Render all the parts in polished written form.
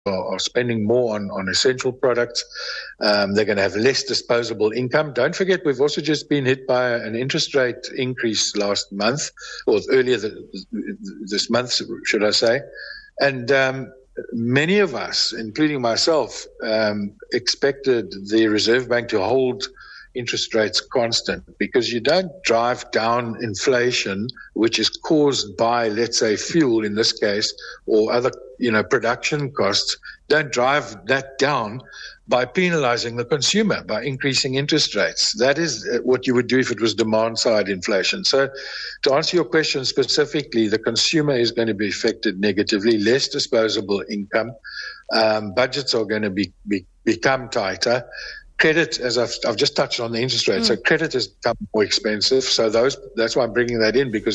are spending more on essential products. They're going to have less disposable income. Don't forget, we've also just been hit by an interest rate increase last month, or earlier this month, should I say. And many of us, including myself, expected the Reserve Bank to hold interest rates constant, because you don't drive down inflation, which is caused by, let's say, fuel in this case, or other, production costs. Don't drive that down by penalizing the consumer, by increasing interest rates. That is what you would do if it was demand-side inflation. So to answer your question specifically, the consumer is going to be affected negatively, less disposable income. Budgets are going to become tighter. Credit, as I've just touched on the interest rate, so credit has become more expensive. So that's why I'm bringing that in, because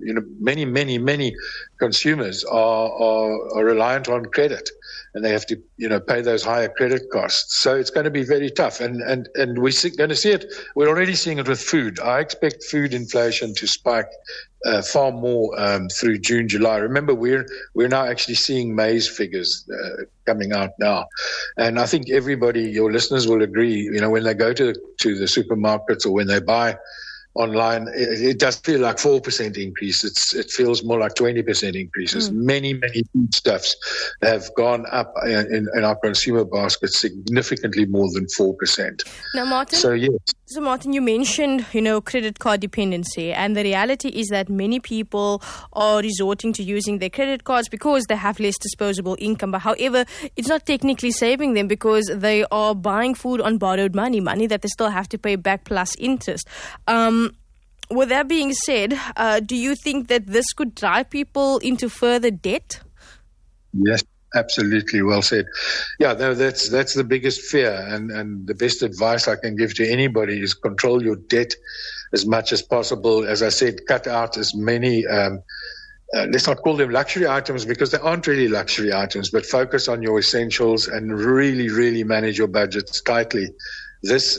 many consumers are reliant on credit, and they have to pay those higher credit costs. So it's going to be very tough, and we're going to see it. We're already seeing it with food. I expect food inflation to spike far more through June, July. Remember, we're now actually seeing maize figures coming out now, and I think everybody, your listeners, will agree. When they go to the supermarkets or when they buy online, it does feel like 4% increase. It feels more like 20% increases. Many foodstuffs have gone up in our consumer basket significantly more than 4%. Now, Martin. So yes. So, Martin, you mentioned, credit card dependency, and the reality is that many people are resorting to using their credit cards because they have less disposable income. But however, it's not technically saving them, because they are buying food on borrowed money that they still have to pay back plus interest. With that being said, do you think that this could drive people into further debt? Yes, absolutely. Well said. Yeah, no, that's the biggest fear, and the best advice I can give to anybody is control your debt as much as possible. As I said, cut out as many, let's not call them luxury items, because they aren't really luxury items, but focus on your essentials and really, really manage your budgets tightly. This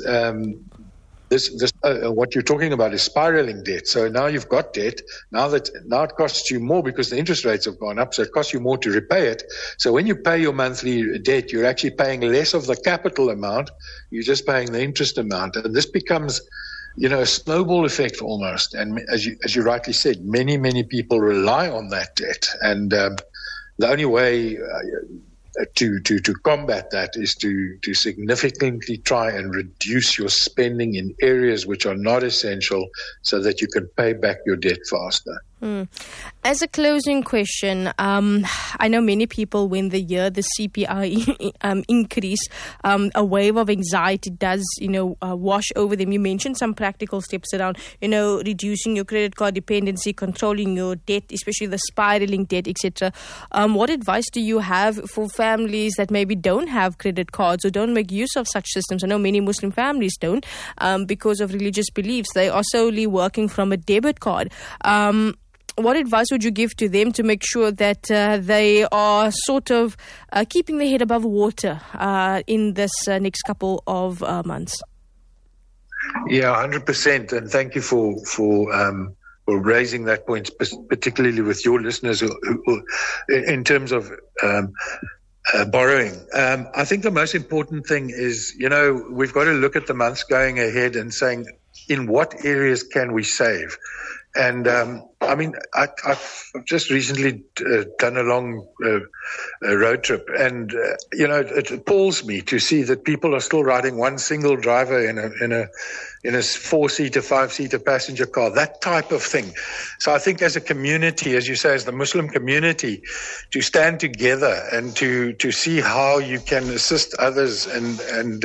what you're talking about is spiraling debt. So now you've got debt. Now it costs you more because the interest rates have gone up. So it costs you more to repay it. So when you pay your monthly debt, you're actually paying less of the capital amount. You're just paying the interest amount. And this becomes, a snowball effect almost. And as you rightly said, many people rely on that debt. And the only way to combat that is to significantly try and reduce your spending in areas which are not essential, so that you can pay back your debt faster. As a closing question, I know many people, when they hear the CPI increase, a wave of anxiety does, wash over them. You mentioned some practical steps around, reducing your credit card dependency, controlling your debt, especially the spiraling debt, etc. What advice do you have for families that maybe don't have credit cards or don't make use of such systems? I know many Muslim families don't, because of religious beliefs. They are solely working from a debit card. What advice would you give to them to make sure that they are sort of keeping their head above water in this next couple of months? Yeah, 100%. And thank you for raising that point, particularly with your listeners who in terms of borrowing. I think the most important thing is, we've got to look at the months going ahead and saying, in what areas can we save? And I've just recently done a long road trip, and it appalls me to see that people are still riding one single driver in a 4-seater, 5-seater passenger car, that type of thing. So I think as a community, as you say, as the Muslim community, to stand together and to see how you can assist others and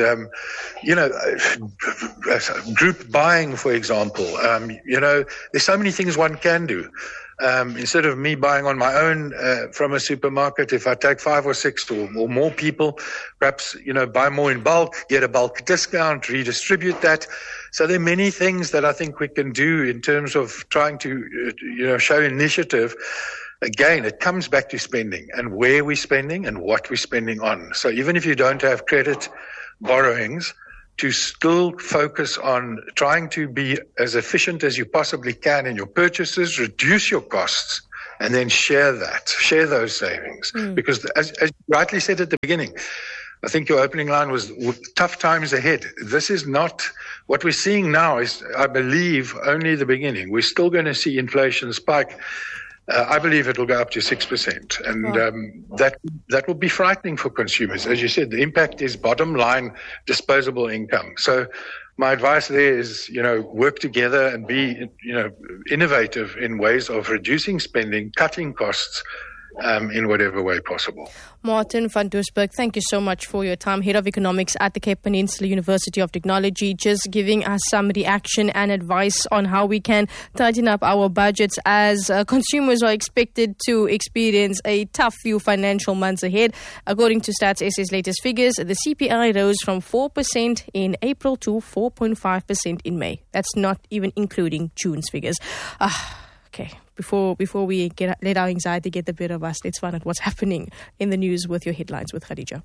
group buying, for example. There's so many things one can do. Instead of me buying on my own from a supermarket, if I take 5 or 6 or more people, perhaps, buy more in bulk, get a bulk discount, redistribute that. So there are many things that I think we can do in terms of trying to, show initiative. Again, it comes back to spending and where we're spending and what we're spending on. So even if you don't have credit borrowings, to still focus on trying to be as efficient as you possibly can in your purchases, reduce your costs, and then share those savings. Because as you rightly said at the beginning, I think your opening line was tough times ahead. This is not what we're seeing now is, I believe, only the beginning. We're still going to see inflation spike. I believe it will go up to 6%. And that will be frightening for consumers. As you said, the impact is bottom line disposable income. So my advice there is, work together and be, innovative in ways of reducing spending, cutting costs, in whatever way possible. Martin van Doesburg, thank you so much for your time. Head of Economics at the Cape Peninsula University of Technology, just giving us some reaction and advice on how we can tighten up our budgets as consumers are expected to experience a tough few financial months ahead. According to Stats SA's latest figures, the CPI rose from 4% in April to 4.5% in May. That's not even including June's figures. Okay. Before we let our anxiety get the better of us, let's find out what's happening in the news with your headlines with Khadija.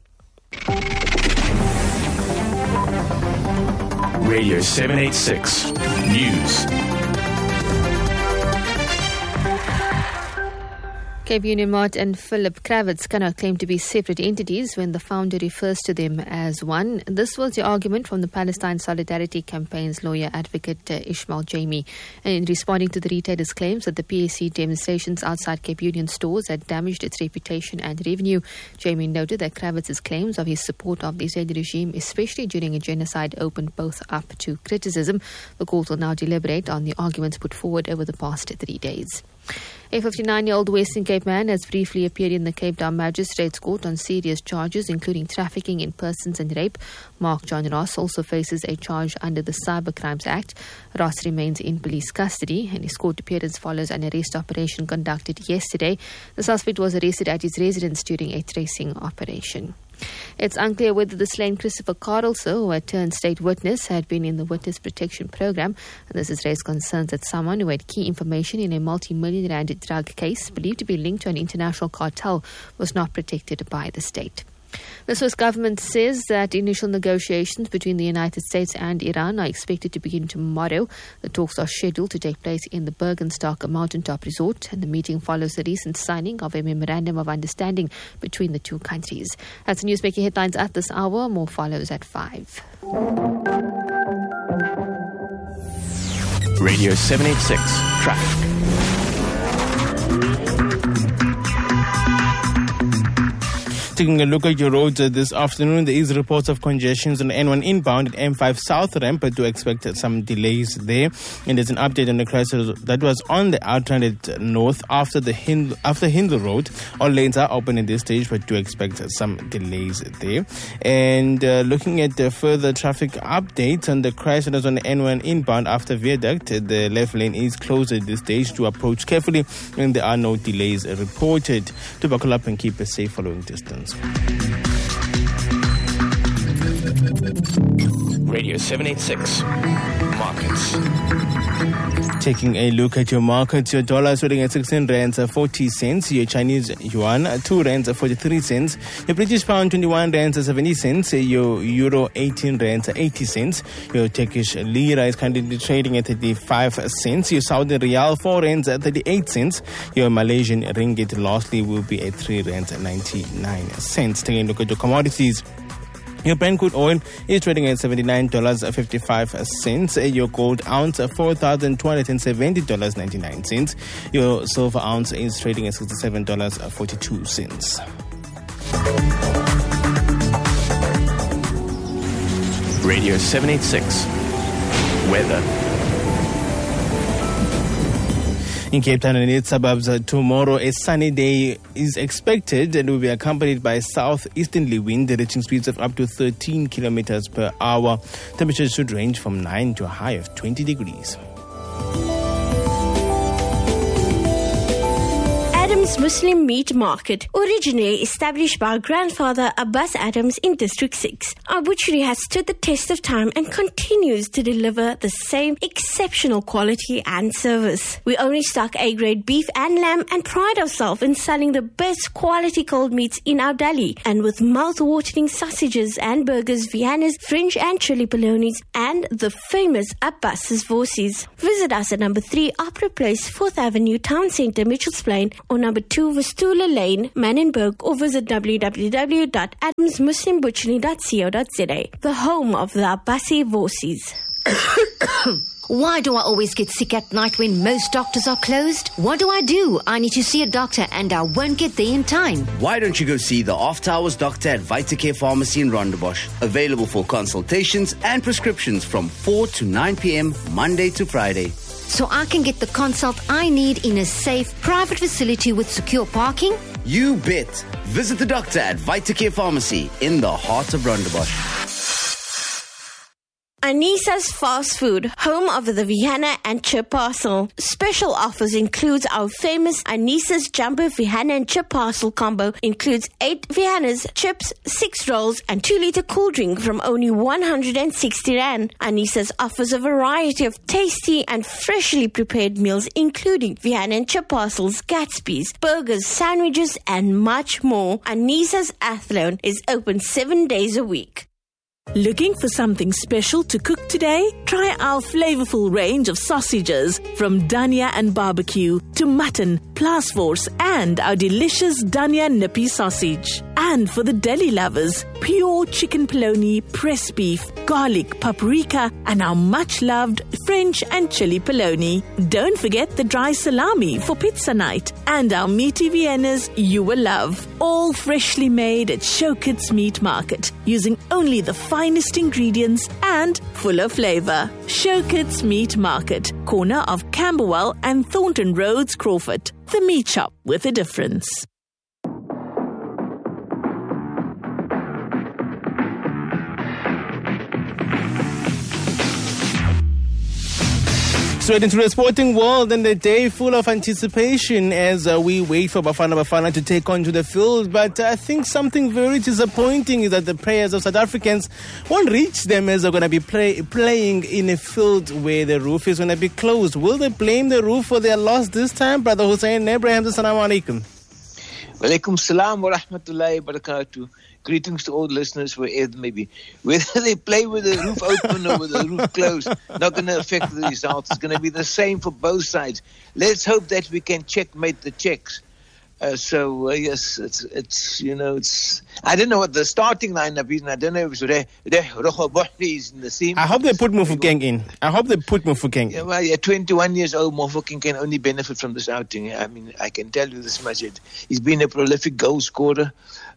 Radio 786 News. Cape Union Mart and Philip Kravitz cannot claim to be separate entities when the founder refers to them as one. This was the argument from the Palestine Solidarity Campaign's lawyer advocate Ishmael Jamie. And in responding to the retailer's claims that the PAC demonstrations outside Cape Union stores had damaged its reputation and revenue, Jamie noted that Kravitz's claims of his support of the Israeli regime, especially during a genocide, opened both up to criticism. The court will now deliberate on the arguments put forward over the past 3 days. A 59-year-old Western Cape man has briefly appeared in the Cape Town Magistrates Court on serious charges, including trafficking in persons and rape. Mark John Ross also faces a charge under the Cyber Crimes Act. Ross remains in police custody, and his court appearance follows an arrest operation conducted yesterday. The suspect was arrested at his residence during a tracing operation. It's unclear whether the slain Christopher Carlson, who had turned state witness, had been in the witness protection program. And this has raised concerns that someone who had key information in a multi-million rand drug case believed to be linked to an international cartel was not protected by the state. The Swiss government says that initial negotiations between the United States and Iran are expected to begin tomorrow. The talks are scheduled to take place in the Bergenstock mountaintop resort, and the meeting follows the recent signing of a memorandum of understanding between the two countries. That's the news making headlines at this hour. More follows at 5. Radio 786 Traffic. Taking a look at your roads this afternoon, there is reports of congestions on N1 inbound at M5 South Ramp, but do expect some delays there. And there's an update on the crash that was on the outrun at North after Hindle Road. All lanes are open at this stage, but do expect some delays there. And looking at the further traffic updates on the crash that was on the N1 inbound after Viaduct, the left lane is closed at this stage. To approach carefully, and there are no delays reported. To buckle up and keep a safe following distance. Radio 786 Markets. Taking a look at your markets, your dollar is trading at 16 rands 40 cents, your Chinese yuan 2 rands 43 cents, your British pound 21 rands 70 cents, your euro 18 rands 80 cents, your Turkish lira is currently trading at 35 cents, your Saudi riyal 4 rands 38 cents, your Malaysian ringgit lastly will be at 3 rands 99 cents. Taking a look at your commodities. Your Brent crude oil is trading at $79.55. Your gold ounce $4,270.99. Your silver ounce is trading at $67.42. Radio 786 Weather. In Cape Town and its suburbs, tomorrow a sunny day is expected and will be accompanied by southeasterly wind reaching speeds of up to 13 kilometers per hour. Temperatures should range from 9 to a high of 20 degrees. Adams Muslim Meat Market, originally established by our grandfather Abbas Adams in District 6. Our butchery has stood the test of time and continues to deliver the same exceptional quality and service. We only stock A-grade beef and lamb and pride ourselves in selling the best quality cold meats in our deli, and with mouth-watering sausages and burgers, Viennas, French and chili polonies, and the famous Abbas's Vorsies. Visit us at number 3 Opera Place, 4th Avenue, Town Centre, Mitchells Plain, or number 2 Vistula Lane, Manenberg, or visit www.adamsmuslimbutchery.co.za, the home of the Abbasi Vorsies. Why do I always get sick at night when most doctors are closed? What do? I need to see a doctor and I won't get there in time. Why don't you go see the off-hours doctor at Vitacare Pharmacy in Rondebosch? Available for consultations and prescriptions from 4 to 9 p.m. Monday to Friday. So I can get the consult I need in a safe, private facility with secure parking? You bet. Visit the doctor at Vitacare Pharmacy in the heart of Rondebosch. Anisa's Fast Food, home of the Vienna and chip parcel. Special offers includes our famous Anisa's Jumbo Vienna and chip parcel combo. Includes 8 Viennas, chips, 6 rolls, and 2-liter cool drink from only 160 Rand. Anisa's offers a variety of tasty and freshly prepared meals, including Vienna and chip parcels, Gatsby's, burgers, sandwiches, and much more. Anisa's Athlone is open 7 days a week. Looking for something special to cook today? Try our flavorful range of sausages, from Dania and barbecue to mutton, Plasforce, and our delicious Dania nippy sausage. And for the deli lovers, pure chicken polony, pressed beef, garlic, paprika, and our much-loved French and chili polony. Don't forget the dry salami for pizza night and our meaty Viennas you will love. All freshly made at Showkits Meat Market, using only the finest ingredients and full of flavor. Showkits Meat Market, corner of Camberwell and Thornton Roads, Crawford. The meat shop with a difference. Straight into the sporting world, and a day full of anticipation as we wait for Bafana to take on to the field. But I think something very disappointing is that the prayers of South Africans won't reach them as they're going to be playing in a field where the roof is going to be closed. Will they blame the roof for their loss this time? Brother Hussein Abraham, assalamu alaikum. Walaikum salam wa rahmatullahi wa barakatuh. Greetings to all listeners, wherever they may be. Whether they play with the roof open or with the roof closed, not going to affect the results. It's going to be the same for both sides. Let's hope that we can checkmate the Czechs. Yes, it's. I don't know what the starting lineup is, and I don't know if it's is in the same. I hope they put Mofokeng in. Yeah, well, 21 years old, Mofokeng can only benefit from this outing. I mean, I can tell you this much. He's been a prolific goal scorer.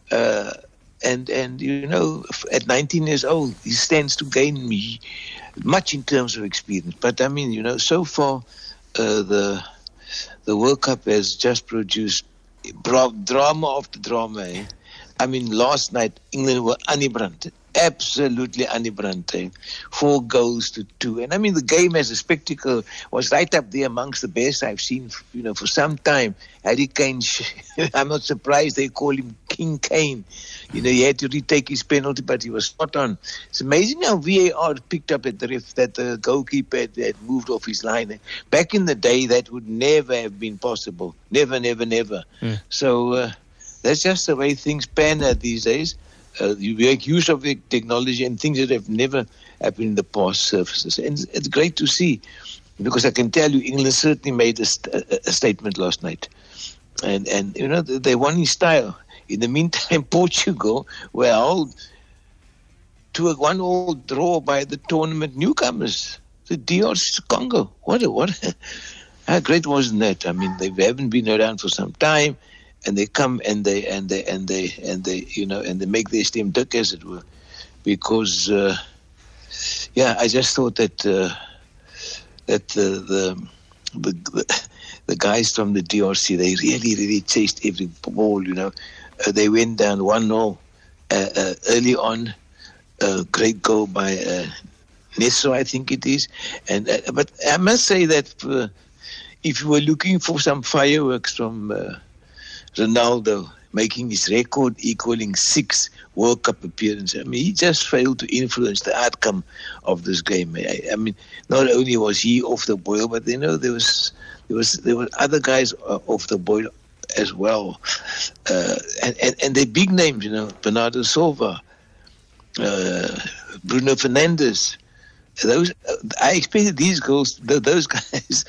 And at 19 years old, he stands to gain me much in terms of experience. But I mean, so far, the World Cup has just produced drama after drama. Eh? I mean, last night, England were unibranted. Absolutely unibranted. 4 goals to 2. And I mean, the game as a spectacle was right up there amongst the best I've seen, for some time. Harry Kane, I'm not surprised they call him King Kane. He had to retake his penalty, but he was spot on. It's amazing how VAR picked up that the goalkeeper had moved off his line. Back in the day, that would never have been possible. Never, never, never. So that's just the way things pan out these days. You make use of the technology and things that have never happened in the past surfaces. And it's great to see, because I can tell you, England certainly made a statement last night. And they won in style. In the meantime, Portugal were held to a 1-1 draw by the tournament newcomers, the DR Congo. How great wasn't that? I mean, they haven't been around for some time, and they come and they make their stem duck, as it were, because I just thought that the guys from the DRC, they really chased every ball. They went down 1-0 early on. Great goal by Neso, I think it is. But I must say that if you were looking for some fireworks from Ronaldo making his record equaling 6 World Cup appearances. I mean, he just failed to influence the outcome of this game. I mean, not only was he off the boil, but there were other guys off the boil as well, and they're big names, Bernardo Silva, Bruno Fernandes. Those I expected these those guys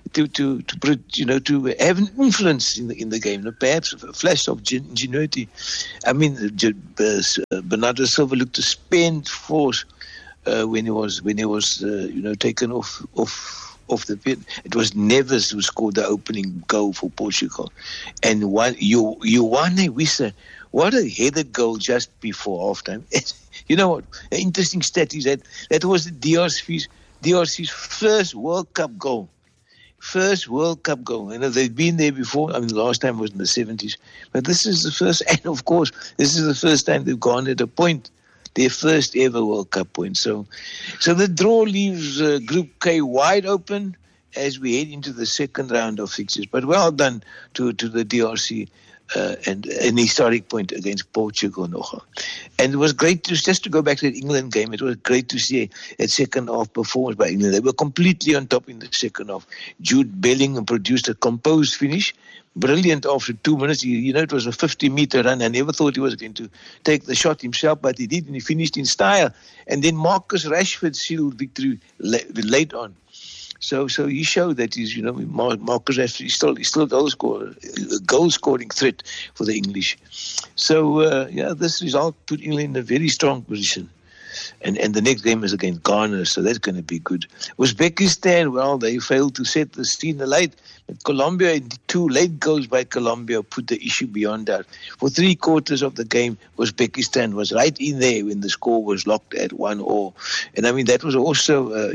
to have an influence in the game, perhaps a flash of ingenuity. I mean, Bernardo Silva looked to spend force when he was taken off the pitch. It was Neves who scored the opening goal for Portugal, and Ioane Wissa, what a headed goal just before halftime. You know what? An interesting stat is that was the DRC's first World Cup goal. First World Cup goal. They've been there before. I mean, the last time was in the 70s. But this is the first, and of course, this is the first time they've garnered a point. Their first ever World Cup point. So the draw leaves Group K wide open as we head into the second round of fixtures. But well done to the DRC. And an historic point against Portugal. And it was great just to go back to the England game. It was great to see a second half performance by England. They were completely on top in the second half. Jude Bellingham produced a composed finish. Brilliant after 2 minutes. It was a 50-meter run. I never thought he was going to take the shot himself, but he did, and he finished in style. And then Marcus Rashford sealed victory late on. So he showed that he's, Marcus Rashford is still a goal-scoring threat for the English. So, this result put England in a very strong position. And the next game is against Ghana, so that's going to be good. Uzbekistan, well, they failed to set the scene alight. But Colombia, 2 late goals by Colombia put the issue beyond doubt. For 3/4 of the game, Uzbekistan was right in there when the score was locked at 1-1. And I mean, that was also,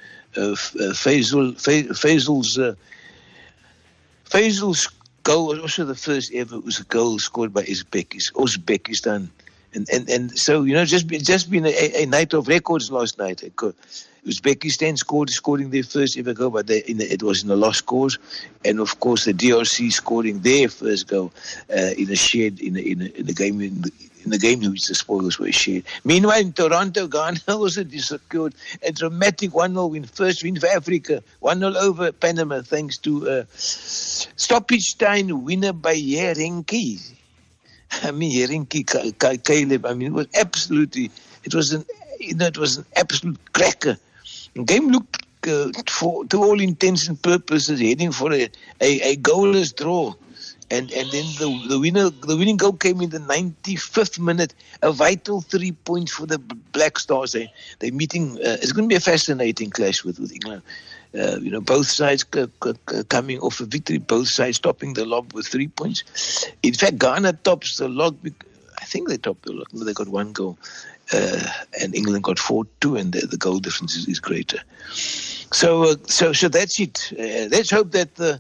Faisal's goal was also the first ever goal scored by Uzbekistan. And so, just been a night of records last night. Uzbekistan scoring their first ever goal, but it was in a lost cause. And of course, the DRC scoring their first goal in a shared in the game in which the spoils were shared. Meanwhile, in Toronto, Ghana also secured a dramatic 1-0 win, first win for Africa, 1-0 over Panama, thanks to stoppage time winner by Yerenki. I mean, Yerenki Caleb. I mean, it was an absolute cracker. The game looked, to all intents and purposes, heading for a goalless draw. And then the winning goal came in the 95th minute, a vital 3 points for the Black Stars. They're meeting. It's going to be a fascinating clash with England. Both sides coming off a victory, both sides topping the log with 3 points. In fact, Ghana tops the log. I think they topped the log. They got 1 goal, and England got 4-2, and the goal difference is greater. So that's it. Let's hope that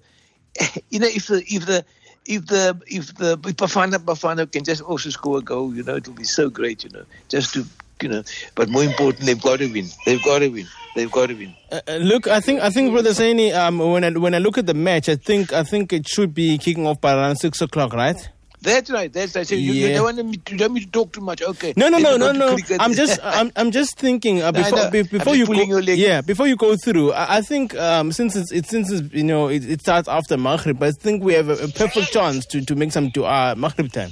if Bafana can just also score a goal, it'll be so great, just to, but more important, they've got to win. They've got to win. Look, I think, Brother Saini, when I look at the match, I think it should be kicking off by around 6 o'clock, right? That's right. So you don't want me to talk too much. Okay. No. I'm just thinking before you go through. I think since it starts after Maghrib, I think we have a perfect chance to make some dua Maghrib time.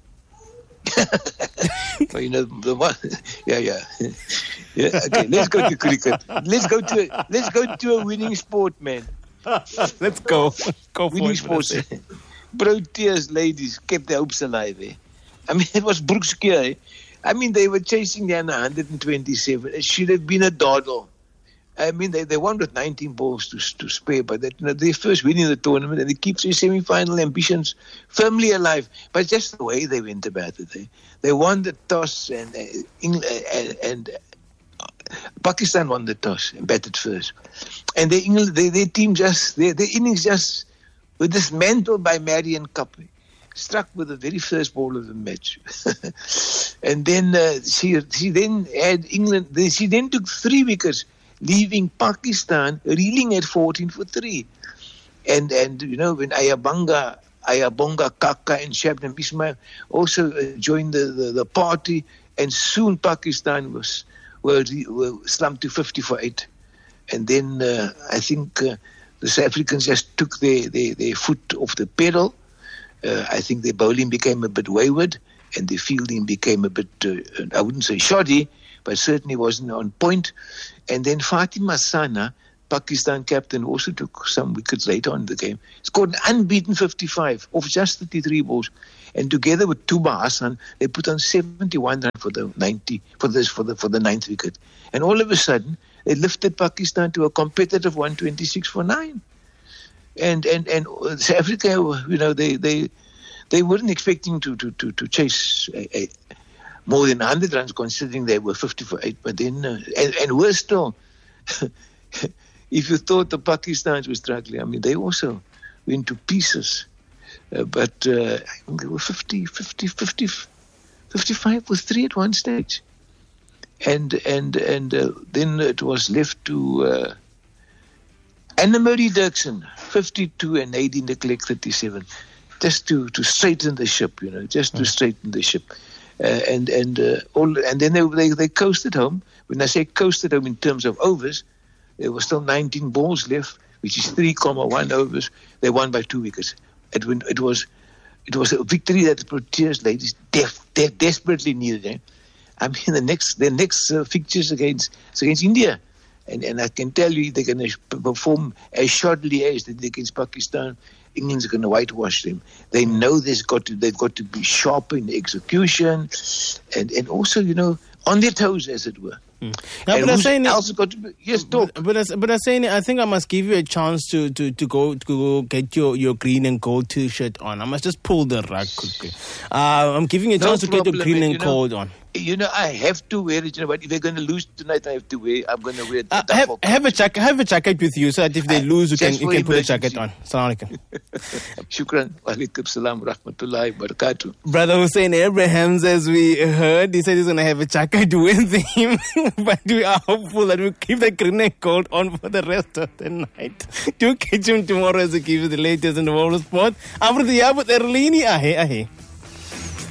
But yeah. Okay, let's go to cricket. Let's go to a winning sport, man. Let's go. Go winning sports. Proteas ladies kept their hopes alive. I mean, it was Brooks Keir. I mean, they were chasing down 127. It should have been a dawdle. I mean, they won with 19 balls to spare, but they're first winning the tournament, and they keep their semi-final ambitions firmly alive. But just the way they went about it, they won the toss, and England, Pakistan won the toss and batted first, and their team their innings just were dismantled by Marion Kappe, struck with the very first ball of the match. And then she then had England. She then took 3 wickets, leaving Pakistan reeling at 14 for 3. And when Ayabanga Ayabonga Kaka and Shabnam Ismail also joined the party, and soon Pakistan were slumped to 50-8. And then I think the South Africans just took their foot off the pedal. I think their bowling became a bit wayward, and their fielding became a bit, I wouldn't say shoddy, but certainly wasn't on point. And then Fatima Sana, Pakistan captain, also took some wickets later on in the game. Scored an unbeaten 55 off just 33 balls. And together with Tuba Hassan, they put on 71 runs for the 9th wicket. And all of a sudden, they lifted Pakistan to a competitive 126 for 9. And South Africa, you know, they weren't expecting to chase more than 100 runs, considering they were 50-8. But then, and worse still, if you thought the Pakistanis were struggling, I mean, they also went to pieces. But I think they were 55 with 3 at one stage. And then it was left to Anna Marie Dirksen, 52, and Nadine de Klerk, 37, just to straighten the ship, you know, to straighten the ship. And then they coasted home. When I say coasted home in terms of overs, there were still 19 balls left, which is 3.1 overs. They won by 2 wickets. It was a victory that the Proteas ladies desperately needed. Eh? I mean, the next fixtures against India, and I can tell you they're going to perform as shoddily as they did against Pakistan. England's going to whitewash them. They know they've got to be sharp in the execution, and also, you know, on their toes, as it were. Now, but I'm saying, got to be, yes, talk. But I'm saying, I think I must give you a chance to go get your green and gold T-shirt on. I must just pull the rug quickly. I'm giving you a chance to get your green and gold on. You know, I have to wear it. You know, but if they're going to lose tonight, I'm going to wear it. Have a jacket with you, so that if they lose, you can put a jacket on. Assalamu alaikum. Shukran. Wa alaikum salam rahmatullahi wa barakatuh. Brother Hussein Abrahams, as we heard, he said he's going to have a jacket with him. But we are hopeful that we'll keep the green and gold on for the rest of the night. Do catch him tomorrow as he gives you the latest in the world of sport. After the year with Erlini, ahe.